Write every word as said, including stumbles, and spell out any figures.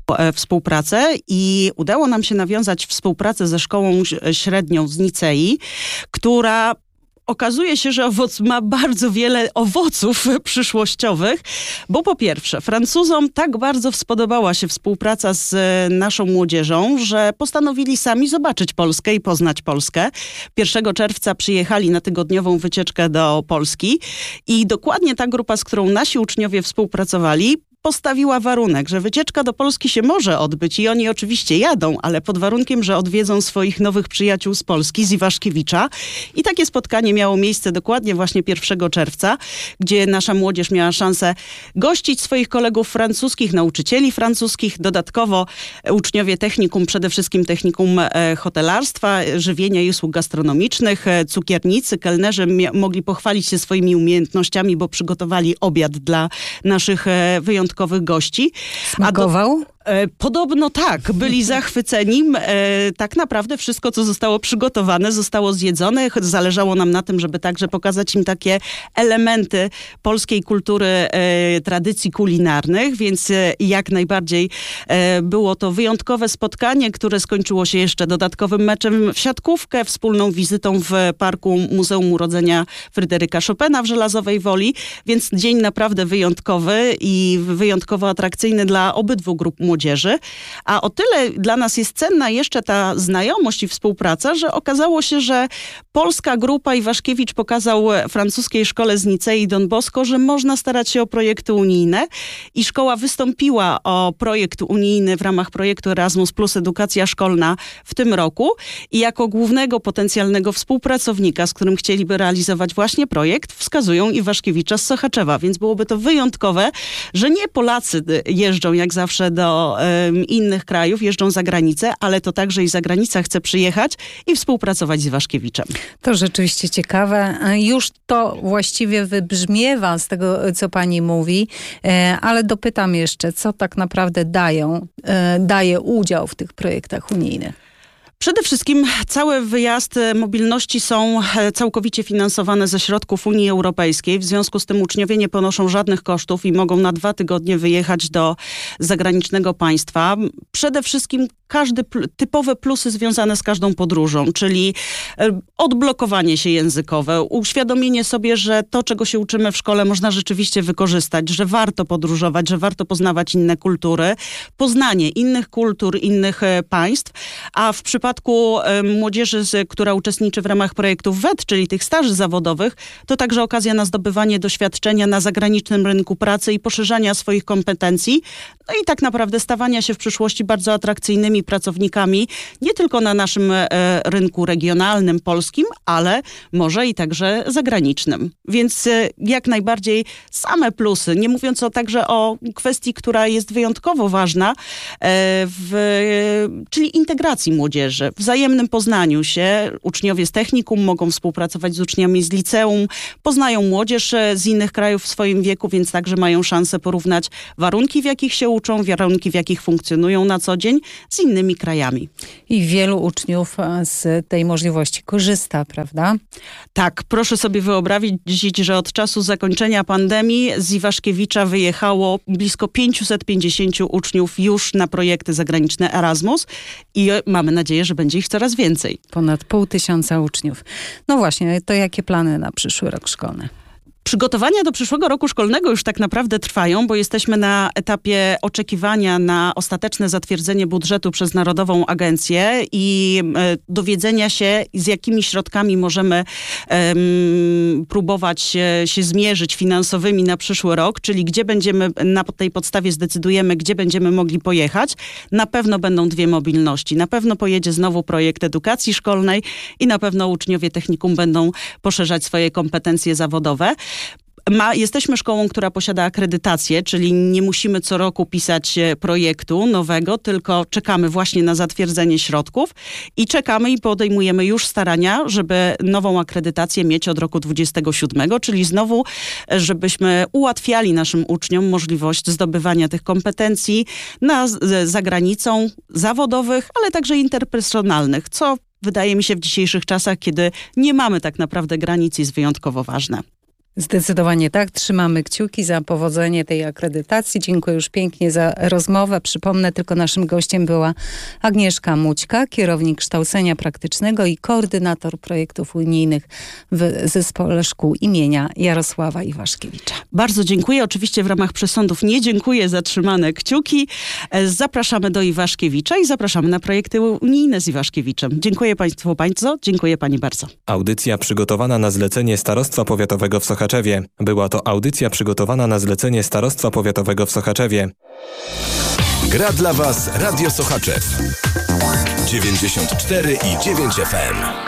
współpracę i udało nam się nawiązać współpracę ze szkołą średnią z Nicei, która okazuje się, że owoc ma bardzo wiele owoców przyszłościowych, bo po pierwsze, Francuzom tak bardzo spodobała się współpraca z naszą młodzieżą, że postanowili sami zobaczyć Polskę i poznać Polskę. pierwszego czerwca przyjechali na tygodniową wycieczkę do Polski i dokładnie ta grupa, z którą nasi uczniowie współpracowali, postawiła warunek, że wycieczka do Polski się może odbyć i oni oczywiście jadą, ale pod warunkiem, że odwiedzą swoich nowych przyjaciół z Polski, z Iwaszkiewicza. I takie spotkanie miało miejsce dokładnie właśnie pierwszego czerwca, gdzie nasza młodzież miała szansę gościć swoich kolegów francuskich, nauczycieli francuskich, dodatkowo uczniowie technikum, przede wszystkim technikum hotelarstwa, żywienia i usług gastronomicznych, cukiernicy, kelnerzy mia- mogli pochwalić się swoimi umiejętnościami, bo przygotowali obiad dla naszych wyjątkowych gości. Smakował? E, podobno tak, byli zachwyceni. E, tak naprawdę wszystko, co zostało przygotowane, zostało zjedzone. Zależało nam na tym, żeby także pokazać im takie elementy polskiej kultury, e, tradycji kulinarnych, więc e, jak najbardziej e, było to wyjątkowe spotkanie, które skończyło się jeszcze dodatkowym meczem w siatkówkę, wspólną wizytą w parku Muzeum Urodzenia Fryderyka Chopina w Żelazowej Woli, więc dzień naprawdę wyjątkowy i wyjątkowo atrakcyjny dla obydwu grup młodzieży. A o tyle dla nas jest cenna jeszcze ta znajomość i współpraca, że okazało się, że polska grupa Iwaszkiewicz pokazał francuskiej szkole z Nicei Don Bosco, że można starać się o projekty unijne i szkoła wystąpiła o projekt unijny w ramach projektu Erasmus plus Edukacja Szkolna w tym roku i jako głównego potencjalnego współpracownika, z którym chcieliby realizować właśnie projekt, wskazują Iwaszkiewicza z Sochaczewa, więc byłoby to wyjątkowe, że nie Polacy jeżdżą jak zawsze do um, innych krajów, jeżdżą za granicę, ale to także i zagranica chce przyjechać i współpracować z Iwaszkiewiczem. To rzeczywiście ciekawe. Już to właściwie wybrzmiewa z tego, co pani mówi, ale dopytam jeszcze, co tak naprawdę dają, daje udział w tych projektach unijnych? Przede wszystkim cały wyjazd mobilności są całkowicie finansowane ze środków Unii Europejskiej. W związku z tym uczniowie nie ponoszą żadnych kosztów i mogą na dwa tygodnie wyjechać do zagranicznego państwa. Przede wszystkim każde pl- typowe plusy związane z każdą podróżą, czyli odblokowanie się językowe, uświadomienie sobie, że to, czego się uczymy w szkole, można rzeczywiście wykorzystać, że warto podróżować, że warto poznawać inne kultury, poznanie innych kultur, innych państw, a w przypadku W przypadku młodzieży, która uczestniczy w ramach projektów W E T, czyli tych staży zawodowych, to także okazja na zdobywanie doświadczenia na zagranicznym rynku pracy i poszerzania swoich kompetencji. No i tak naprawdę stawania się w przyszłości bardzo atrakcyjnymi pracownikami, nie tylko na naszym e, rynku regionalnym, polskim, ale może i także zagranicznym. Więc e, jak najbardziej same plusy, nie mówiąc o, także o kwestii, która jest wyjątkowo ważna, e, w, e, czyli integracji młodzieży. W wzajemnym poznaniu się uczniowie z technikum mogą współpracować z uczniami z liceum, poznają młodzież z innych krajów w swoim wieku, więc także mają szansę porównać warunki, w jakich się uczą, warunki, w jakich funkcjonują na co dzień z innymi krajami. I wielu uczniów z tej możliwości korzysta, prawda? Tak, proszę sobie wyobrazić, że od czasu zakończenia pandemii z Iwaszkiewicza wyjechało blisko pięćset pięćdziesiąt uczniów już na projekty zagraniczne Erasmus i mamy nadzieję, że będzie ich coraz więcej. Ponad pół tysiąca uczniów. No właśnie, to jakie plany na przyszły rok szkolny? Przygotowania do przyszłego roku szkolnego już tak naprawdę trwają, bo jesteśmy na etapie oczekiwania na ostateczne zatwierdzenie budżetu przez Narodową Agencję i e, dowiedzenia się, z jakimi środkami możemy e, próbować e, się zmierzyć finansowymi na przyszły rok, czyli gdzie będziemy, na tej podstawie zdecydujemy, gdzie będziemy mogli pojechać. Na pewno będą dwie mobilności. Na pewno pojedzie znowu projekt edukacji szkolnej i na pewno uczniowie technikum będą poszerzać swoje kompetencje zawodowe. Ma, jesteśmy szkołą, która posiada akredytację, czyli nie musimy co roku pisać projektu nowego, tylko czekamy właśnie na zatwierdzenie środków i czekamy i podejmujemy już starania, żeby nową akredytację mieć od roku dwudziestego siódmego, czyli znowu, żebyśmy ułatwiali naszym uczniom możliwość zdobywania tych kompetencji na, za granicą zawodowych, ale także interpersonalnych, co wydaje mi się w dzisiejszych czasach, kiedy nie mamy tak naprawdę granic, jest wyjątkowo ważne. Zdecydowanie tak. Trzymamy kciuki za powodzenie tej akredytacji. Dziękuję już pięknie za rozmowę. Przypomnę, tylko naszym gościem była Agnieszka Mućka, kierownik kształcenia praktycznego i koordynator projektów unijnych w Zespole Szkół imienia Jarosława Iwaszkiewicza. Bardzo dziękuję. Oczywiście w ramach przesądów nie dziękuję za trzymane kciuki. Zapraszamy do Iwaszkiewicza i zapraszamy na projekty unijne z Iwaszkiewiczem. Dziękuję Państwu bardzo. Dziękuję Pani bardzo. Audycja przygotowana na zlecenie Starostwa Powiatowego w Sochaczewie. Była to audycja przygotowana na zlecenie Starostwa Powiatowego w Sochaczewie. Gra dla Was Radio Sochaczew dziewięćdziesiąt cztery i dziewięć F M.